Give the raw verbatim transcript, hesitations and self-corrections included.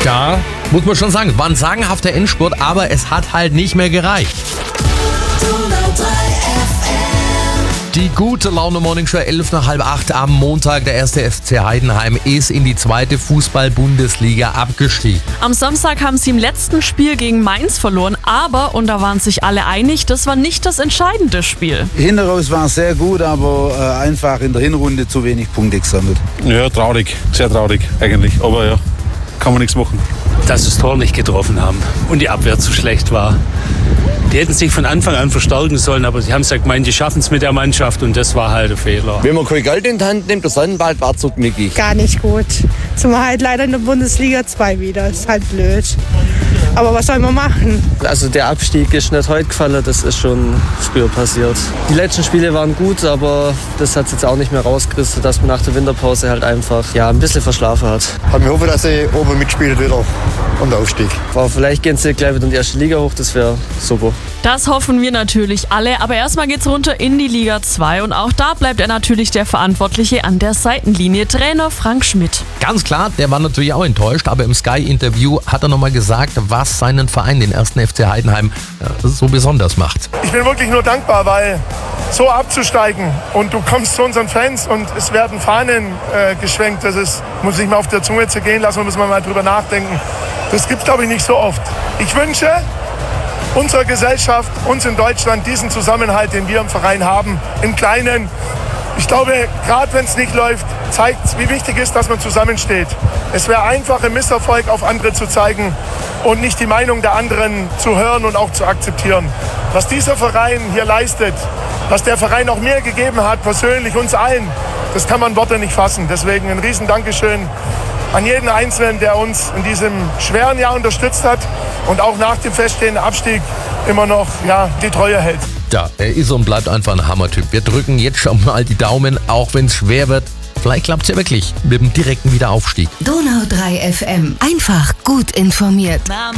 Ja, muss man schon sagen, war ein sagenhafter Endspurt, aber es hat halt nicht mehr gereicht. Die gute Laune Morning Show, elf nach halb acht am Montag. Der erste F C Heidenheim ist in die zweite Fußball-Bundesliga abgestiegen. Am Samstag haben sie im letzten Spiel gegen Mainz verloren, aber, und da waren sich alle einig, das war nicht das entscheidende Spiel. Hinten raus war es sehr gut, aber äh, einfach in der Hinrunde zu wenig Punkte gesammelt. Ja, traurig, sehr traurig eigentlich, aber ja, kann man nichts machen. Dass sie das Tor nicht getroffen haben und die Abwehr zu schlecht war. Die hätten sich von Anfang an verstärken sollen, aber sie haben es ja gemeint, die schaffen es mit der Mannschaft und das war halt ein Fehler. Wenn man kein Geld in die Hand nimmt, der Sonnenwald war zu knickig. Gar nicht gut. Zumal halt leider in der Bundesliga zwei wieder. Ist halt blöd. Aber was soll man machen? Also der Abstieg ist nicht heute gefallen, das ist schon früher passiert. Die letzten Spiele waren gut, aber das hat es jetzt auch nicht mehr rausgerissen, dass man nach der Winterpause halt einfach ja, ein bisschen verschlafen hat. Ich hoffe, dass sie oben mitspielen wieder um den Aufstieg. Aber vielleicht gehen sie gleich wieder in die erste Liga hoch, das wäre super. Das hoffen wir natürlich alle, aber erstmal geht's runter in die Liga zwei und auch da bleibt er natürlich der Verantwortliche an der Seitenlinie, Trainer Frank Schmidt. Ganz klar, der war natürlich auch enttäuscht, aber im Sky-Interview hat er nochmal gesagt, was seinen Verein, den ersten F C Heidenheim, so besonders macht. Ich bin wirklich nur dankbar, weil so abzusteigen und du kommst zu unseren Fans und es werden Fahnen äh, geschwenkt, das ist, muss ich mal auf der Zunge zergehen lassen, muss man mal drüber nachdenken. Das gibt es, glaube ich, nicht so oft. Ich wünsche unserer Gesellschaft, uns in Deutschland, diesen Zusammenhalt, den wir im Verein haben, im Kleinen. Ich glaube, gerade wenn es nicht läuft, zeigt es, wie wichtig es ist, dass man zusammensteht. Es wäre einfach, im Misserfolg auf andere zu zeigen und nicht die Meinung der anderen zu hören und auch zu akzeptieren. Was dieser Verein hier leistet, was der Verein auch mir gegeben hat, persönlich uns allen, das kann man in Worte nicht fassen. Deswegen ein riesen Dankeschön an jeden Einzelnen, der uns in diesem schweren Jahr unterstützt hat und auch nach dem feststehenden Abstieg immer noch ja, die Treue hält. Ja, er ist und bleibt einfach ein Hammertyp. Wir drücken jetzt schon mal die Daumen, auch wenn es schwer wird. Vielleicht klappt es ja wirklich mit dem direkten Wiederaufstieg. Donau drei F M. Einfach gut informiert.